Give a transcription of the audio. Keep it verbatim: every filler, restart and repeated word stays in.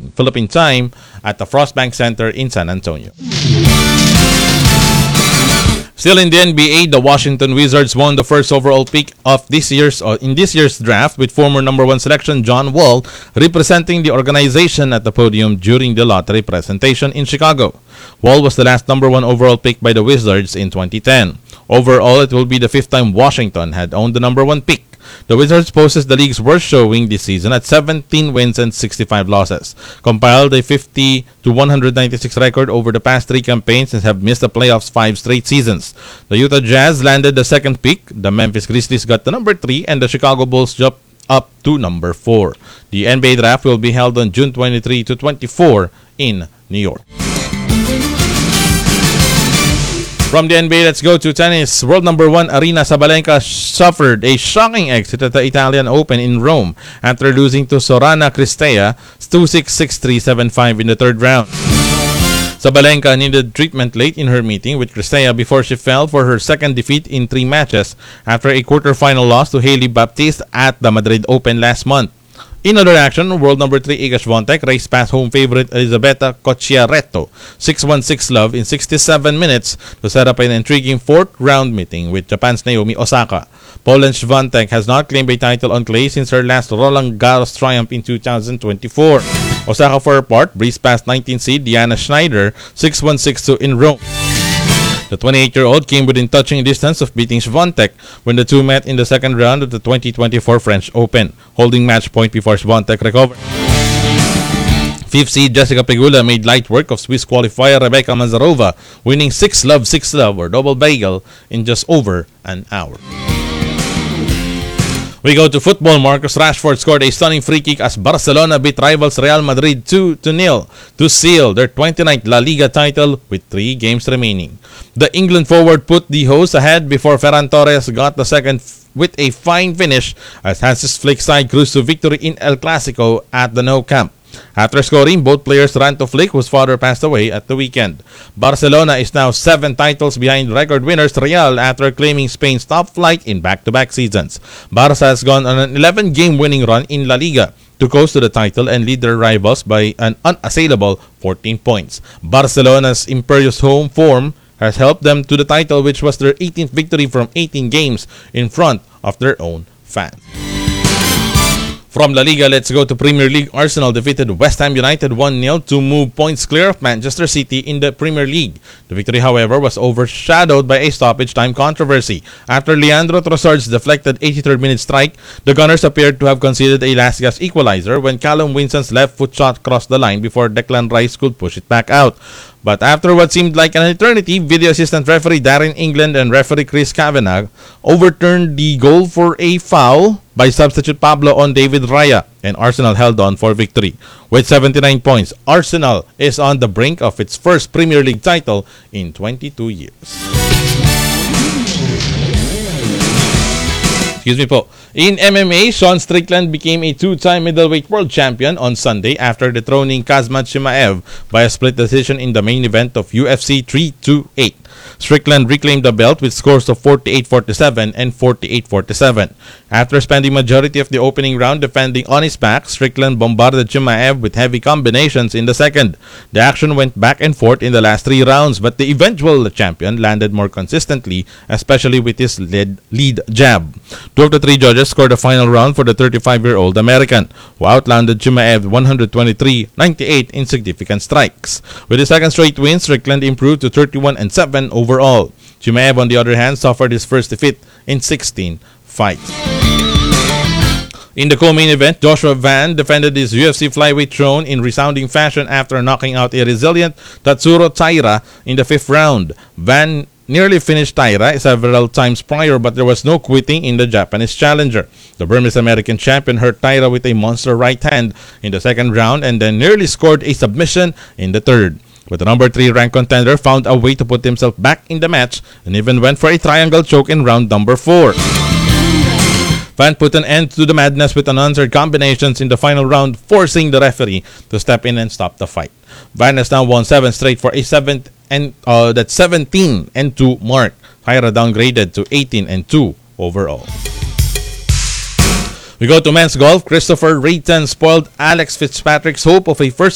Philippine time at the Frostbank Center in San Antonio. Still in the N B A, the Washington Wizards won the first overall pick of this year's uh, in this year's draft, with former number one selection John Wall representing the organization at the podium during the lottery presentation in Chicago. Wall was the last number one overall pick by the Wizards in twenty ten. Overall, it will be the fifth time Washington had owned the number one pick. The Wizards possess the league's worst showing this season at seventeen wins and sixty-five losses, compiled a fifty to one ninety-six record over the past three campaigns and have missed the playoffs five straight seasons. The Utah Jazz landed the second pick, the Memphis Grizzlies got the number three, and the Chicago Bulls jumped up to number four. The N B A draft will be held on June twenty-third to twenty-fourth in New York. From the N B A, let's go to tennis. World number one Aryna Sabalenka suffered a shocking exit at the Italian Open in Rome after losing to Sorana Cristea two six, six three, seven five in the third round. Sabalenka needed treatment late in her meeting with Cristea before she fell for her second defeat in three matches after a quarterfinal loss to Hailey Baptiste at the Madrid Open last month. In other action, world number three Iga Swiatek raced past home favorite Elisabetta Cocciaretto six one six love in sixty-seven minutes to set up an intriguing fourth round meeting with Japan's Naomi Osaka. Poland's Swiatek has not claimed a title on clay since her last Roland Garros triumph in two thousand twenty-four. Osaka, for her part, breezed past nineteenth seed Diana Schneider six one, six two in Rome. The twenty-eight-year-old came within touching distance of beating Swiatek when the two met in the second round of the twenty twenty-four French Open, holding match point before Swiatek recovered. Fifth seed Jessica Pegula made light work of Swiss qualifier Rebecca Mazarova, winning six love, six love or double bagel in just over an hour. We go to football. Marcus Rashford scored a stunning free kick as Barcelona beat rivals Real Madrid two to nil to seal their twenty-ninth La Liga title with three games remaining. The England forward put the hosts ahead before Ferran Torres got the second with a fine finish as Hansis Flick's side cruised to victory in El Clasico at the Nou Camp. After scoring, both players ran to Flick, whose father passed away at the weekend. Barcelona is now seven titles behind record winners Real after claiming Spain's top flight in back-to-back seasons. Barca has gone on an eleven-game winning run in La Liga to coast to the title and lead their rivals by an unassailable fourteen points. Barcelona's imperious home form has helped them to the title, which was their eighteenth victory from eighteen games in front of their own fans. From La Liga, let's go to Premier League. Arsenal defeated West Ham United one nil to move points clear of Manchester City in the Premier League. The victory, however, was overshadowed by a stoppage time controversy. After Leandro Trossard's deflected eighty-third minute strike, the Gunners appeared to have conceded a last-gasp equalizer when Callum Winston's left foot shot crossed the line before Declan Rice could push it back out. But after what seemed like an eternity, video assistant referee Darren England and referee Chris Kavanagh overturned the goal for a foul by substitute Pablo on David Raya, and Arsenal held on for victory. With seventy-nine points, Arsenal is on the brink of its first Premier League title in twenty-two years. Excuse me po. In M M A, Sean Strickland became a two-time middleweight world champion on Sunday after dethroning Kazmat Chimaev by a split decision in the main event of U F C three twenty-eight. Strickland reclaimed the belt with scores of forty-eight forty-seven and forty-eight forty-seven. After spending majority of the opening round defending on his back, Strickland bombarded Chimaev with heavy combinations in the second. The action went back and forth in the last three rounds, but the eventual champion landed more consistently, especially with his lead, lead jab. Two of the three judges scored the final round for the thirty-five-year-old American, who outlanded Chimaev one twenty-three ninety-eight in significant strikes. With his second straight win, Strickland improved to thirty-one and seven overall. Chimaev, on the other hand, suffered his first defeat in sixteen fights. In the co-main event, Joshua Van defended his U F C flyweight throne in resounding fashion after knocking out a resilient Tatsuro Taira in the fifth round. Van nearly finished Taira several times prior, but there was no quitting in the Japanese challenger. The Burmese-American champion hurt Taira with a monster right hand in the second round and then nearly scored a submission in the third. But the number three ranked contender found a way to put himself back in the match and even went for a triangle choke in round number four. Van put an end to the madness with unanswered combinations in the final round, forcing the referee to step in and stop the fight. Van has now won seven straight for a seventh and uh, that seventeen and two mark. Taira downgraded to eighteen and two overall. We go to men's golf. Christopher Rayton spoiled Alex Fitzpatrick's hope of a first